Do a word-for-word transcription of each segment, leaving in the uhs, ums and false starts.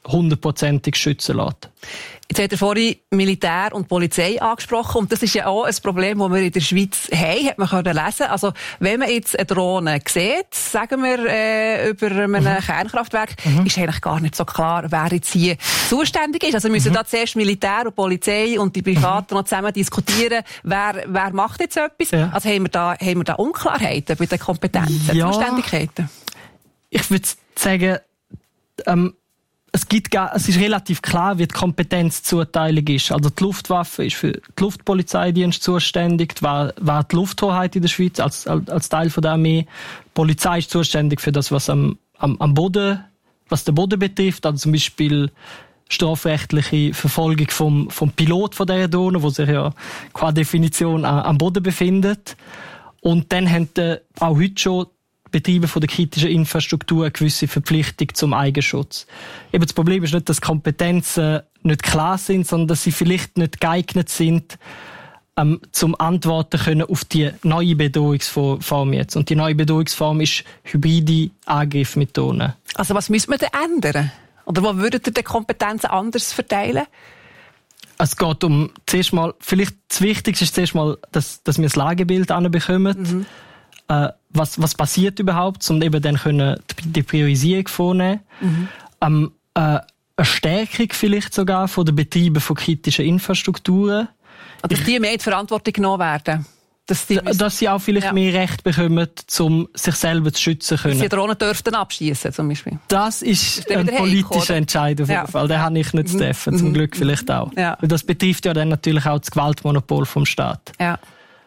hundertprozentig schützen lässt. Jetzt hat er vorhin Militär und Polizei angesprochen und das ist ja auch ein Problem, das wir in der Schweiz haben, hat man können lesen. Also wenn man jetzt eine Drohne sieht, sagen wir äh, über einem mhm. Kernkraftwerk, mhm. ist eigentlich gar nicht so klar, wer jetzt hier zuständig ist. Also müssen mhm. da zuerst Militär und Polizei und die Privaten mhm. noch zusammen diskutieren, wer, wer macht jetzt etwas. Ja. Also haben wir da, haben wir da Unklarheiten bei den Kompetenzen, ja. Zuständigkeiten? Ich würde sagen, ähm, Es, gibt, es ist relativ klar, wie die Kompetenzzuteilung ist. Also die Luftwaffe ist für die Luftpolizeidienst zuständig, war, war die Lufthoheit in der Schweiz als, als, als Teil von der Armee. Die Polizei ist zuständig für das, was am, am, am Boden, was den Boden betrifft, also zum Beispiel strafrechtliche Verfolgung vom, vom Pilot von der Drohne, wo sich ja qua Definition am Boden befindet. Und dann haben die, auch heute schon Betriebe von der kritischen Infrastruktur eine gewisse Verpflichtung zum Eigenschutz. Eben das Problem ist nicht, dass Kompetenzen nicht klar sind, sondern dass sie vielleicht nicht geeignet sind, ähm, zum Antworten können auf die neue Bedrohungsform jetzt. Und die neue Bedrohungsform ist hybride Angriffe mit Drohnen. Also was müssen wir denn ändern? Oder wo würdet ihr die Kompetenzen anders verteilen? Es geht um, zuerst mal, vielleicht das Wichtigste ist zuerst mal, dass, dass wir das Lagebild anbekommen. Mhm. Äh, was, was passiert überhaupt, um eben dann können die Priorisierung vornehmen. Mhm. Ähm, äh, eine Stärkung vielleicht sogar von den Betrieben von kritischen Infrastrukturen. Dass die mehr in die Verantwortung genommen werden. Dass, die dass sie auch vielleicht ja. mehr Recht bekommen, um sich selber zu schützen können. Dass sie Drohnen dürften abschießen, zum Beispiel. Das ist, das ist ein politischer Entscheid auf jeden ja. Fall. Den habe ich nicht zu treffen, mhm. zum Glück vielleicht auch. Ja. Und das betrifft ja dann natürlich auch das Gewaltmonopol vom Staat. Ja.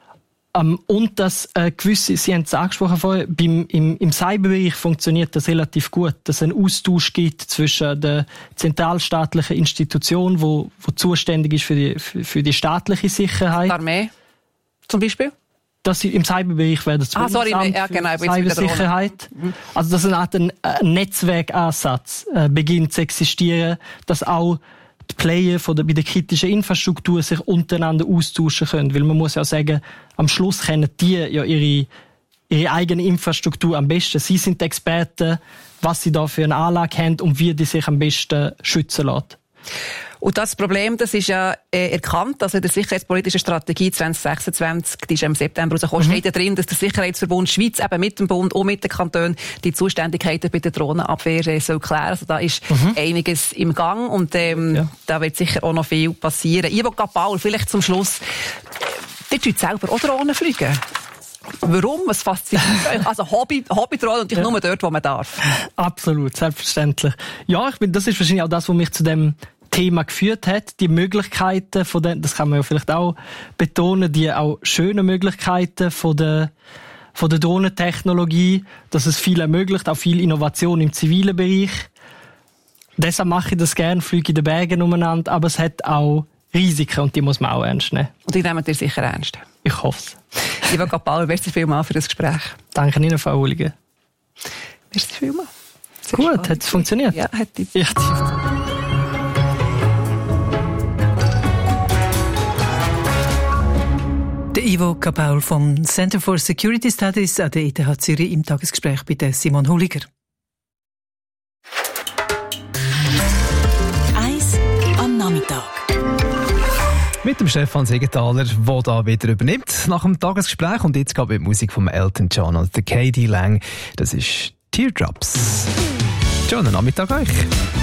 Um, und dass äh, gewisse, Sie haben es angesprochen vorher, beim, im, im Cyberbereich funktioniert das relativ gut, dass es einen Austausch gibt zwischen der zentralstaatlichen Institution, wo, wo zuständig ist für die, für, für die staatliche Sicherheit. Die Armee zum Beispiel? Dass im Cyberbereich wäre das ah, sorry, ja, genau, Cybersicherheit. Mhm. Also dass eine Art ein, ein Netzwerkansatz äh, beginnt zu existieren, dass auch die Player von der, bei der kritischen Infrastruktur sich untereinander austauschen können. Weil man muss ja sagen, am Schluss kennen die ja ihre, ihre eigene Infrastruktur am besten. Sie sind die Experten, was sie da für eine Anlage haben und wie die sich am besten schützen lässt. Und das Problem, das ist ja äh, erkannt, also in der sicherheitspolitischen Strategie zwanzig sechsundzwanzig, die ist im September rausgekommen, mhm. steht ja drin, dass der Sicherheitsverbund Schweiz eben mit dem Bund und mit den Kantonen die Zuständigkeiten bei der Drohnenabwehr äh, soll klären. Also da ist mhm. einiges im Gang und ähm, ja. da wird sicher auch noch viel passieren. Ivo Paul, vielleicht zum Schluss, ihr tut selber auch Drohnen fliegen. Warum? Was fasziniert euch? Also Hobby, Hobbydrohnen und ich ja. nur dort, wo man darf. Absolut, selbstverständlich. Ja, ich bin, das ist wahrscheinlich auch das, was mich zu dem Thema geführt hat. Die Möglichkeiten von den, das kann man ja vielleicht auch betonen, die auch schönen Möglichkeiten von der, von der Drohnentechnologie, dass es viel ermöglicht, auch viel Innovation im zivilen Bereich. Deshalb mache ich das gerne, fliege in den Bergen umeinander, aber es hat auch Risiken und die muss man auch ernst nehmen. Und die nehmen ihr sicher ernst? Ich hoffe es. Ivo Paul, merci vielmals für das Gespräch. Danke Ihnen, Frau Uhliger. Merci vielmals. Sehr Gut, spannend. Hat es funktioniert? Ja, hat die. Ja. Der Ivo Paul vom Center for Security Studies an der E T H Zürich im Tagesgespräch bei der Simon Hulliger. Eins am Nachmittag. Mit dem Stefan Siegenthaler, der da wieder übernimmt nach dem Tagesgespräch. Und jetzt geht mit Musik von Elton John und der K D Lang. Das ist Teardrops. Schönen Nachmittag euch.